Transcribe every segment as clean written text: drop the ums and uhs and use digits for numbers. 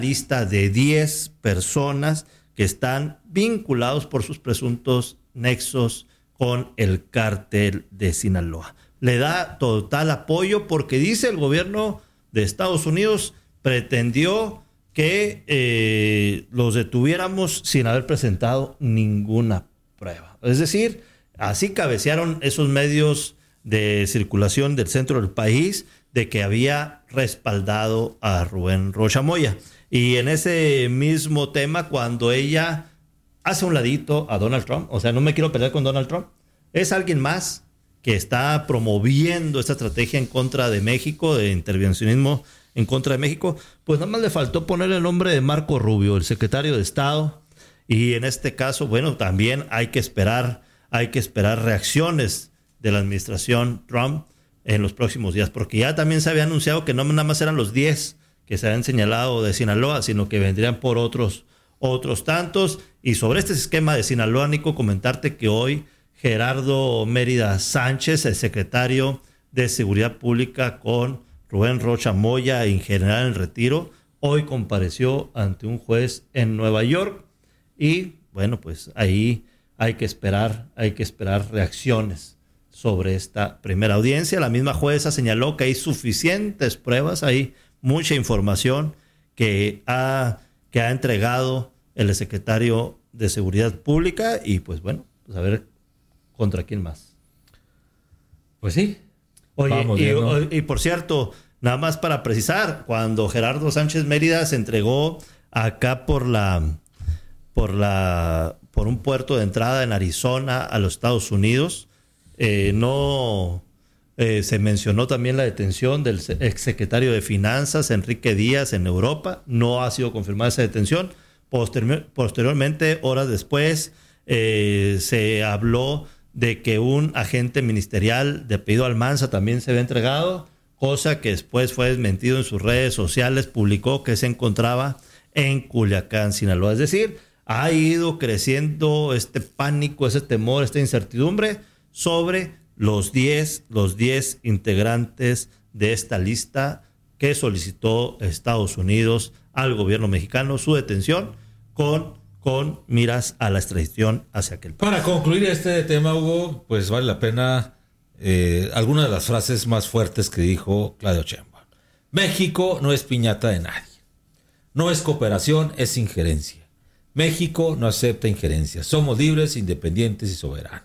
lista de 10 personas que están vinculados por sus presuntos nexos con el cártel de Sinaloa. Le da total apoyo porque dice el gobierno de Estados Unidos pretendió que los detuviéramos sin haber presentado ninguna prueba. Es decir, así cabecearon esos medios de circulación del centro del país de que había respaldado a Rubén Rocha Moya. Y en ese mismo tema, cuando ella hace un ladito a Donald Trump, o sea, no me quiero pelear con Donald Trump, es alguien más que está promoviendo esta estrategia en contra de México, de intervencionismo en contra de México, pues nada más le faltó poner el nombre de Marco Rubio, el secretario de Estado, y en este caso, bueno, también hay que esperar reacciones de la administración Trump en los próximos días, porque ya también se había anunciado que no nada más eran los 10 que se habían señalado de Sinaloa, sino que vendrían por otros tantos. Y sobre este esquema de Sinaloa, Nico, comentarte que hoy Gerardo Mérida Sánchez, el secretario de Seguridad Pública con Rubén Rocha Moya, en general en retiro, hoy compareció ante un juez en Nueva York y bueno, pues ahí hay que esperar reacciones sobre esta primera audiencia. La misma jueza señaló que hay suficientes pruebas, hay mucha información que ha entregado el secretario de Seguridad Pública y pues bueno, pues a ver contra quién más. Pues sí. Oye, y por cierto, nada más para precisar, cuando Gerardo Sánchez Mérida se entregó acá por un puerto de entrada en Arizona a los Estados Unidos, se mencionó también la detención del exsecretario de Finanzas, Enrique Díaz, en Europa. No ha sido confirmada esa detención. Posteriormente, horas después, se habló de que un agente ministerial de apellido Almanza también se había entregado, cosa que después fue desmentido en sus redes sociales. Publicó que se encontraba en Culiacán, Sinaloa. Es decir, ha ido creciendo este pánico, ese temor, esta incertidumbre sobre los 10 integrantes de esta lista que solicitó Estados Unidos al gobierno mexicano su detención con miras a la extradición hacia aquel país. Para concluir este tema, Hugo, pues vale la pena algunas de las frases más fuertes que dijo Claudia Sheinbaum. México no es piñata de nadie. No es cooperación, es injerencia. México no acepta injerencia. Somos libres, independientes y soberanos.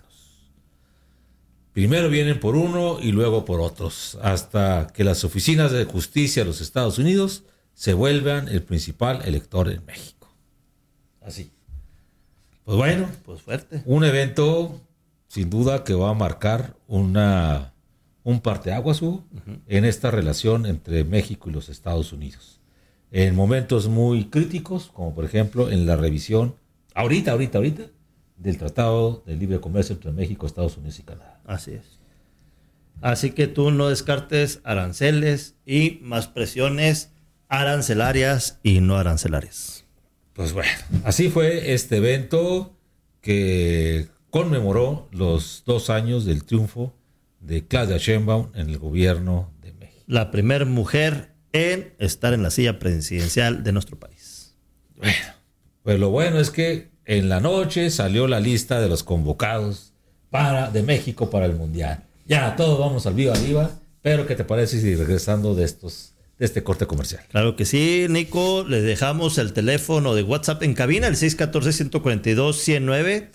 Primero vienen por uno y luego por otros, hasta que las oficinas de justicia de los Estados Unidos se vuelvan el principal elector en México. Así. Pues bueno, pues fuerte. Un evento sin duda que va a marcar un parteaguas en esta relación entre México y los Estados Unidos. En momentos muy críticos, como por ejemplo en la revisión, ahorita, del Tratado de Libre Comercio entre México, Estados Unidos y Canadá. Así es. Así que tú no descartes aranceles y más presiones arancelarias y no arancelarias. Pues bueno, así fue este evento que conmemoró los 2 años del triunfo de Claudia Sheinbaum en el gobierno de México. La primera mujer en estar en la silla presidencial de nuestro país. Bueno, pues lo bueno es que en la noche salió la lista de los convocados de México para el Mundial. Ya, todos vamos al viva, pero ¿qué te parece si regresando de este corte comercial? Claro que sí, Nico. Les dejamos el teléfono de WhatsApp en cabina, el 614-142-109,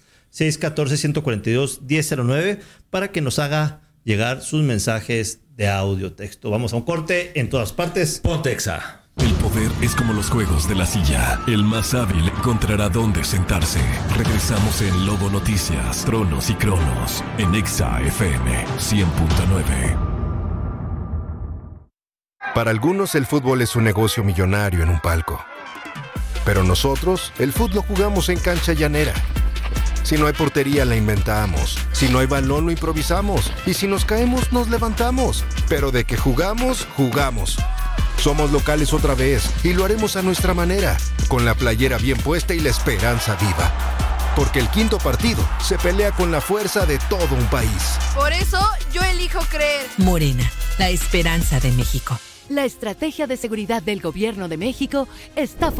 614-142-1009, para que nos haga llegar sus mensajes de audio, texto. Vamos a un corte en todas partes. Ponte Exa. El poder es como los juegos de la silla. El más hábil encontrará dónde sentarse. Regresamos en Lobo Noticias, Tronos y Cronos, en Exa FM 100.9. Para algunos el fútbol es un negocio millonario en un palco. Pero nosotros, el fútbol lo jugamos en cancha llanera. Si no hay portería, la inventamos. Si no hay balón, lo improvisamos. Y si nos caemos, nos levantamos. Pero de que jugamos, jugamos. Somos locales otra vez y lo haremos a nuestra manera, con la playera bien puesta y la esperanza viva. Porque el quinto partido se pelea con la fuerza de todo un país. Por eso yo elijo creer. Morena, la esperanza de México. La estrategia de seguridad del Gobierno de México está